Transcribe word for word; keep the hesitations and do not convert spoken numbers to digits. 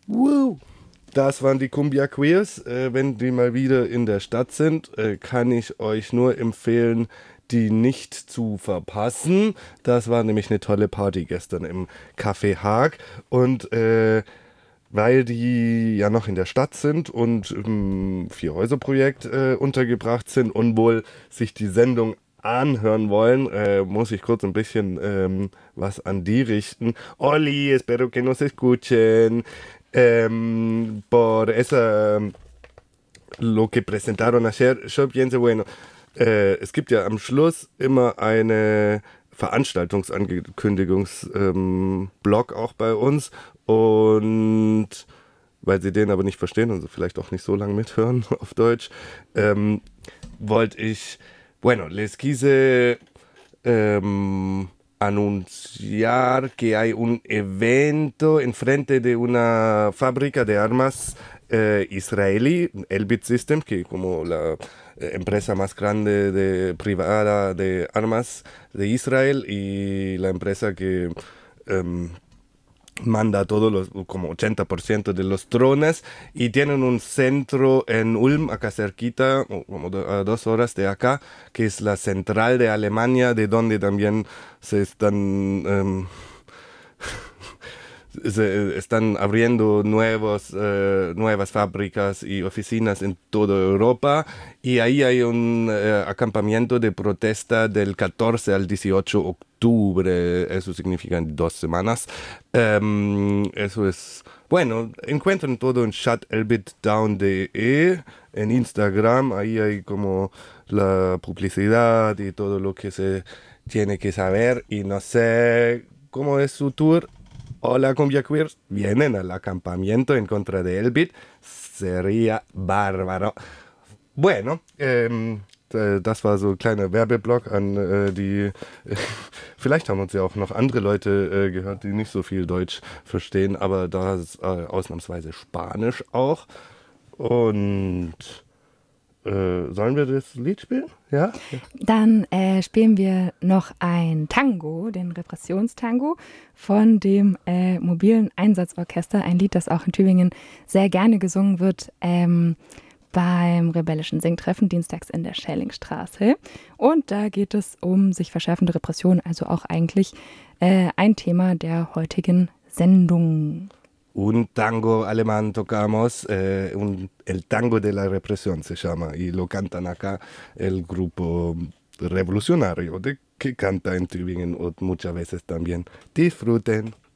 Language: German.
Woo! Das waren die Cumbia Queers. Äh, wenn die mal wieder in der Stadt sind, äh, kann ich euch nur empfehlen, die nicht zu verpassen. Das war nämlich eine tolle Party gestern im Café Haag. Und äh, weil die ja noch in der Stadt sind und im Vier-Häuser-Projekt äh, untergebracht sind und wohl sich die Sendung anhören wollen, äh, muss ich kurz ein bisschen ähm, was an die richten. Oli, espero que nos escuchen. Ähm, por esa, lo que presentaron ayer, yo pienso, bueno, äh, es gibt ja am Schluss immer eine Veranstaltungsankündigungsblog ähm, auch bei uns und weil sie den aber nicht verstehen und so vielleicht auch nicht so lange mithören auf Deutsch, ähm, wollte ich, bueno, les quise ähm, anunciar que hay un evento enfrente de una fábrica de armas eh, israelí, Elbit Systems, que como la eh, empresa más grande de, privada de armas de Israel y la empresa que em, manda todos los, como ochenta por ciento de los drones y tienen un centro en Ulm, acá cerquita, como a dos horas de acá, que es la central de Alemania, de donde también se están... Um, se están abriendo nuevos, eh, nuevas fábricas y oficinas en toda Europa y ahí hay un eh, acampamiento de protesta del catorce al dieciocho de octubre, eso significa en dos semanas. Um, eso es, bueno, encuentran todo en chat elbit down punto de en Instagram, ahí hay como la publicidad y todo lo que se tiene que saber y no sé cómo es su tour. Hola Cumbia Queers, vienen al acampamiento en contra de Elbit, sería bárbaro. Bueno, ähm, das war so ein kleiner Werbeblock an äh, die, äh, vielleicht haben uns ja auch noch andere Leute äh, gehört, die nicht so viel Deutsch verstehen, aber da ist äh, ausnahmsweise Spanisch auch. Und äh, sollen wir das Lied spielen? Ja? Dann äh, spielen wir noch ein Tango, den Repressionstango von dem äh, mobilen Einsatzorchester. Ein Lied, das auch in Tübingen sehr gerne gesungen wird ähm, beim rebellischen Singtreffen, dienstags in der Schellingstraße. Und da geht es um sich verschärfende Repression, also auch eigentlich äh, ein Thema der heutigen Sendung. Un tango alemán tocamos, eh, un, el tango de la represión se llama, y lo cantan acá el grupo revolucionario de, que canta en Tübingen y muchas veces también. Disfruten.